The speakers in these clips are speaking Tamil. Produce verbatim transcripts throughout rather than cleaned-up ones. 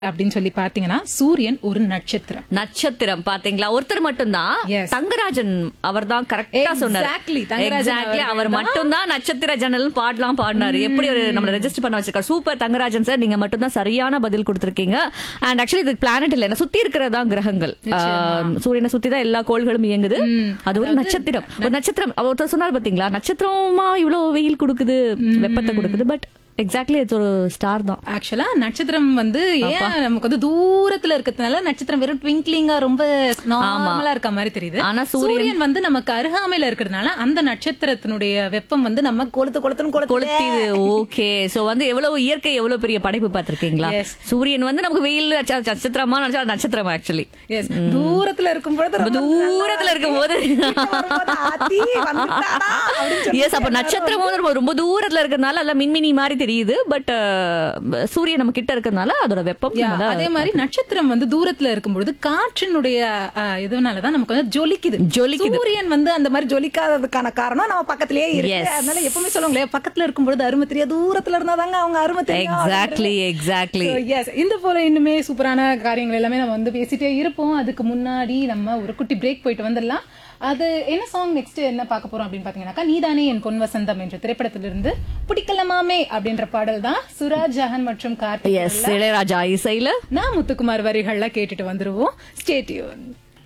அப்படின்னு சொல்லி பாத்தீங்கன்னா சூரியன் ஒரு நட்சத்திரம். நட்சத்திரம் பாத்தீங்களா? ஒருத்தர் மட்டும்தான் Yes. தங்கராஜன் அவர் தான் கரெக்டா சொன்னார். Exactly, தங்கராஜன் Exactly, அவர் அவர்கள் மட்டும் தான் நட்சத்திர ஜன்னல் பாடலாம் பாடினாரு. எப்படி ஒரு நம்மள ரெஜிஸ்டர் பண்ண வச்சிருக்காரு. சூப்பர் தங்கராஜன் சார், நீங்க மட்டும் தான் சரியான பதில் கொடுத்திருக்கீங்க. அண்ட் ஆக்சுவலி இது பிளானட் இல்ல, சுத்தி இருக்கிறதா கிரகங்கள். ஆஹ், சூரியனை சுத்தி தான் எல்லா கோள்களும் இயங்குது. அது ஒரு நட்சத்திரம். ஒரு நட்சத்திரம் ஒருத்தர் சொன்னார் பாத்தீங்களா, நட்சத்திரமா இவ்வளவு வெயில் கொடுக்குது, வெப்பத்தை கொடுக்குது. பட் எக்ஸாக்ட்லி இது ஒரு ஸ்டார் தான். ஆக்சுவலா நட்சத்திரம் வந்து ஏன் நமக்கு வந்து தூரத்துல இருக்கிறதுனால நட்சத்திரம் வெறும் ட்விங்க்லிங்கா ரொம்ப நார்மலா இருக்க மாதிரி தெரியுது. ஆனா சூரியன் வந்து நமக்கு அருகாமையில இருக்கிறதுனால அந்த நட்சத்திரத்தினுடைய வெப்பம் வந்து நம்ம கொளுத்து கொளுத்துன்னு கொளுத்திது. ஓகே, சோ வந்து எவ்வளவு இயற்கை எவ்வளவு பெரிய படைப்பு பாத்திருக்கீங்களா? Yes. சூரியன் வந்து நமக்கு வெயில் நட்ச- நட்சத்திரமா நினைச்சா அது நட்சத்திரம் ஆக்சுவலி. Yes. தூரத்துல இருக்கும் பொழுது ரொம்ப தூரத்துல இருக்கும் போது வரும்போது ஆத்தி வந்துட்டாடா அப்படின்னு சொல்லி எஸ், அப்ப நட்சத்திரம் வந்து ரொம்ப- ரொம்ப தூரத்துல இருக்கிறதுனால எல்லாம் மின்மினி மாதிரி தெரியுது. பட் சூரியன் நம்ம கிட்ட இருக்கிறதுனால அதோட வெப்பம் Yeah, நம்மள- அதே மாதிரி நட்சத்திரம் வந்து தூரத்துல இருக்கும்பொழுது காற்றினுடைய அஹ், இதனாலதான் நமக்கு வந்து ஜொலிக்குது. ஜொலிக்குது. சூரியன் வந்து அந்த மாதிரி ஜொலிக்காததுக்கான காரணம் நம்ம பக்கத்திலேயே இருக்கு. Yes. அதனால எப்பவுமே சொல்லுவாங்களே, பக்கத்துல இருக்கும்பொழுது அருமை தெரியாது, தூரத்துல இருந்தாதாங்க அவங்க அருமை தெரியும். Exactly exactly. So, yes, இந்த போல இன்னுமே சூப்பரான காரியங்கள் எல்லாமே நம்ம வந்து பேசிட்டே இருப்போம். அதுக்கு முன்னாடி நம்ம ஒரு குட்டி பிரேக் போயிட்டு வந்துடலாம். அது என்ன சாங் நெக்ஸ்ட் என்ன பார்க்க போறோம் அப்படின்னு பாத்தீங்கன்னாக்கா, நீதானே என் பொன் வசந்தம் என்ற திரைப்படத்திலிருந்து பிடிக்கலமாமே அப்படின்ற பாடல் தான் சுராஜ் ஜஹான் மற்றும் கார்த்திக் எஸ், இளையராஜா இசையில நான் முத்துக்குமார் வரிகள்ல கேட்டுட்டு வந்துருவோம். Stay tune.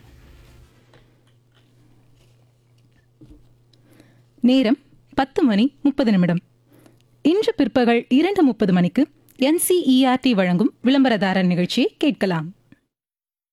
நேரம் பத்து மணி முப்பது நிமிடம். இன்று பிற்பகல் இரண்டு முப்பது மணிக்கு என்சிஇஆர்டி வழங்கும் விளம்பரதாரர் நிகழ்ச்சியை கேட்கலாம்.